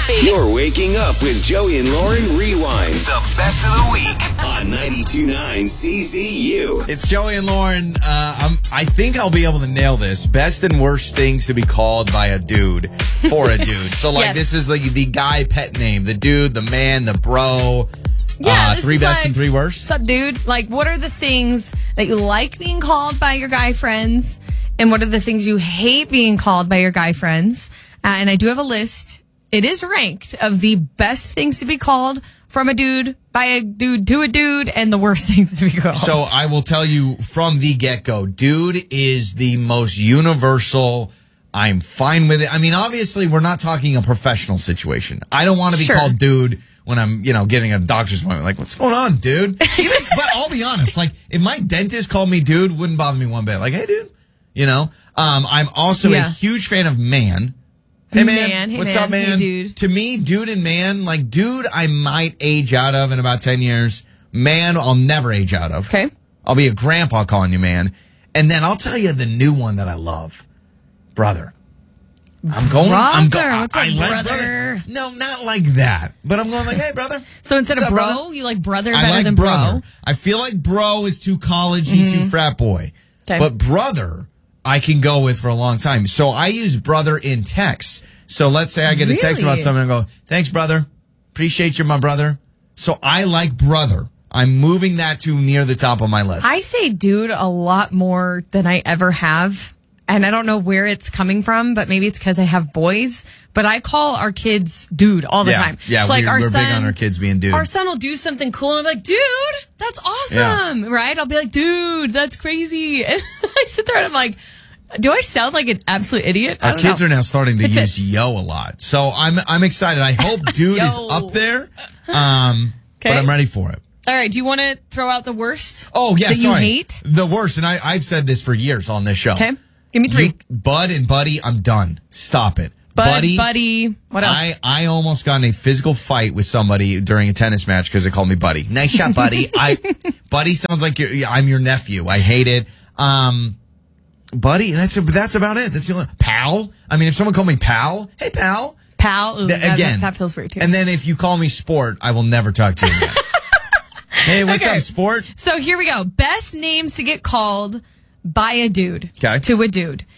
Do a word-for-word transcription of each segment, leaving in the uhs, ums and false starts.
You're waking up with Joey and Lauren Rewind. The best of the week on ninety-two point nine C Z U. It's Joey and Lauren. Uh, I'm, I think I'll be able to nail this. Best and worst things to be called by a dude for a dude. So, like, Yes. this is like the guy pet name. The dude, the man, the bro. Yeah, uh, this three is best like, and three worst. What's up, dude? Like, what are the things that you like being called by your guy friends? And what are the things you hate being called by your guy friends? Uh, and I do have a list. It is ranked of the best things to be called from a dude, by a dude, to a dude, and the worst things to be called. So I will tell you from the get-go, dude is the most universal. I'm fine with it. I mean, obviously, we're not talking a professional situation. I don't want to be Sure. called dude when I'm, you know, getting a doctor's appointment. Like, what's going on, dude? Even, but I'll be honest. Like, if my dentist called me dude, wouldn't bother me one bit. Like, hey, dude. You know? Um, I'm also Yeah. a huge fan of man. Hey, man. Man, hey, What's man. up, man? Hey, dude. To me, dude and man, like, dude, I might age out of in about ten years. Man, I'll never age out of. Okay. I'll be a grandpa calling you man. And then I'll tell you the new one that I love. Brother. I'm going. I'm Brother. going. What's up, I like brother? No, not like that. But I'm going like, hey, brother. So instead What's of up, bro, brother? you like brother I better like than brother. bro? I feel like bro is too collegey, too frat boy. Okay. But brother, I can go with for a long time. So I use brother in text. So let's say I get a text Really? about something and I go, thanks, brother. Appreciate you, my brother. So I like brother. I'm moving that to near the top of my list. I say dude a lot more than I ever have. And I don't know where it's coming from, but maybe it's because I have boys. But I call our kids dude all the yeah, time. Yeah, so like we're, our we're son, big on our kids being dude. Our son will do something cool, and I'm like, dude, that's awesome, right? I'll be like, dude, that's crazy. And I sit there and I'm like, do I sound like an absolute idiot? I Our don't kids know. are now starting to It use fits. yo a lot. So I'm I'm excited. I hope dude is Yo. up there. Um, but Okay. I'm ready for it. All right, do you want to throw out the worst? Oh, yeah, that sorry. you hate? The worst, and I, I've said this for years on this show. Okay, give me three. You, Bud and Buddy, I'm done. Stop it. Bud, Buddy, buddy, what else? I, I almost got in a physical fight with somebody during a tennis match because they called me Buddy. Nice shot, Buddy. I Buddy sounds like you're, I'm your nephew. I hate it. Um, Buddy, that's that's about it. That's the only pal. I mean, if someone called me pal, hey pal. Pal, ooh, Th- that, again, that, that feels weird too. And then if you call me sport, I will never talk to you again. Hey, what's Okay. up, sport? So here we go. Best names to get called by a dude. Okay. To a dude.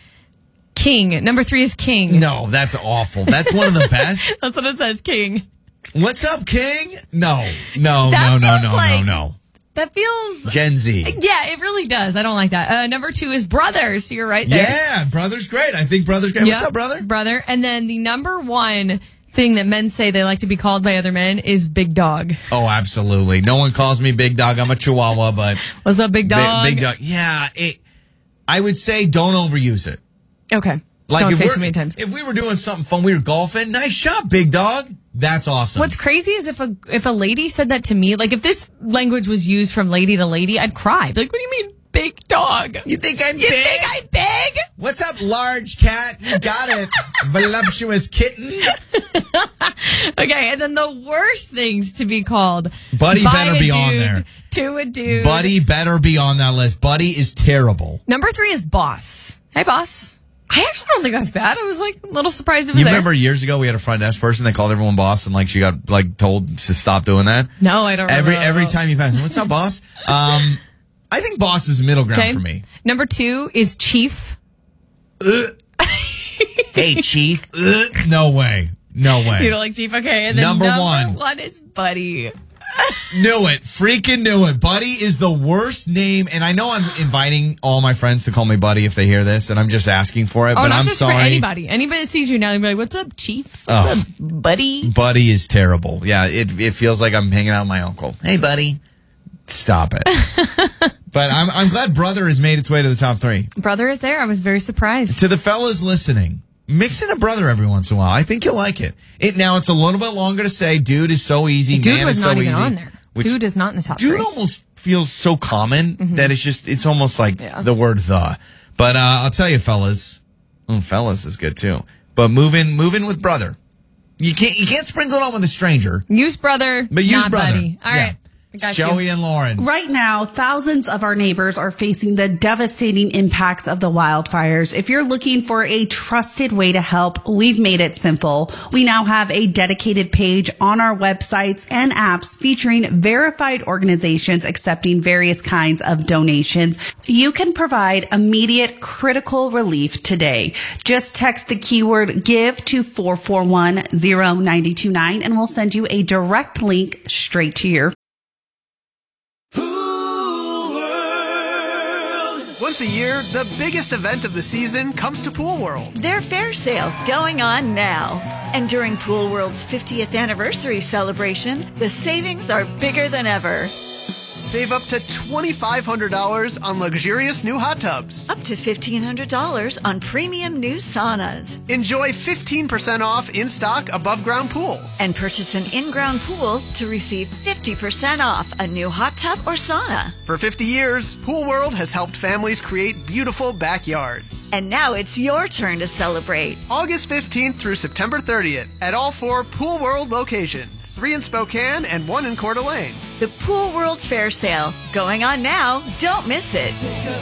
King. Number three is King. No, that's awful. That's one of the best. That's what it says, King. What's up, King? No, no, That no, no, feels no, like- no, no. That feels... Gen Z. Yeah, it really does. I don't like that. Uh, number two is Brother. So you're right there. Yeah, brother's great. I think brother's great. What's Yep. up, brother? Brother. And then the number one thing that men say they like to be called by other men is Big Dog. Oh, absolutely. No one calls me big dog. I'm a chihuahua, but What's up, Big bi- Dog? big dog. Yeah, it. I would say don't overuse it. Okay. Like don't if say we're too many times. if we were doing something fun, we were golfing. Nice shot, big dog. That's awesome. What's crazy is if a if a lady said that to me, like if this language was used from lady to lady, I'd cry. Like, what do you mean, big dog? You think I'm You big? think I'm big? What's up, large cat? You got it. Voluptuous kitten. Okay, and then the worst things to be called. Buddy by better a be on dude there. To a dude. Buddy better be on that list. Buddy is terrible. Number three is boss. Hey, boss. I actually don't think that's bad. I was like a little surprised it was You there. remember years ago we had a front desk person that called everyone boss and like she got like told to stop doing that? No, I don't remember Every that at every all. time you pass, what's up, boss? Um, I think boss is middle ground Okay. for me. Number two is chief. Hey, chief. Ugh, no way. No way. You don't like chief? Okay. And then Number number, one. one is buddy. Knew it. Freaking knew it. Buddy is the worst name. And I know I'm inviting all my friends to call me Buddy if they hear this, and I'm just asking for it, Oh, but not I'm just sorry. for anybody. Anybody that sees you now, they'll be like, what's up, chief? Oh. What's up, buddy? Buddy is terrible. Yeah, it it feels like I'm hanging out with my uncle. Hey, buddy. Stop it. But I'm I'm glad brother has made its way to the top three. Brother is there. I was very surprised. To the fellas listening, mix in a brother every once in a while. I think you'll like it. It now it's a little bit longer to say. Dude is so easy. Dude man was is not so even easy. on there. Which- Dude is not in the top Dude three. almost feels so common that it's just it's almost like Yeah. the word the. But uh, I'll tell you, fellas, oh, fellas is good too. But moving moving with brother, you can't you can't sprinkle it on with a stranger. Use brother, But use not brother. buddy. All Yeah. right. got Joey you. and Lauren. Right now, thousands of our neighbors are facing the devastating impacts of the wildfires. If you're looking for a trusted way to help, we've made it simple. We now have a dedicated page on our websites and apps featuring verified organizations accepting various kinds of donations. You can provide immediate critical relief today. Just text the keyword GIVE to four four one zero nine two nine and we'll send you a direct link straight to your Once a year, the biggest event of the season comes to Pool World. Their fair sale going on now. And during Pool World's fiftieth anniversary celebration, the savings are bigger than ever. Save up to twenty-five hundred dollars on luxurious new hot tubs. Up to fifteen hundred dollars on premium new saunas. Enjoy fifteen percent off in-stock above-ground pools. And purchase an in-ground pool to receive fifty percent off a new hot tub or sauna. For fifty years, Pool World has helped families create beautiful backyards. And now it's your turn to celebrate. August fifteenth through September thirtieth at all four Pool World locations. Three in Spokane and one in Coeur d'Alene. The Pool World Fair Sale going on now. Don't miss it.